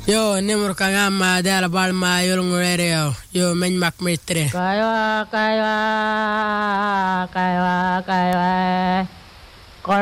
Yo, numero kangama dela balma yolngurere yo men mak metre. Kaiwa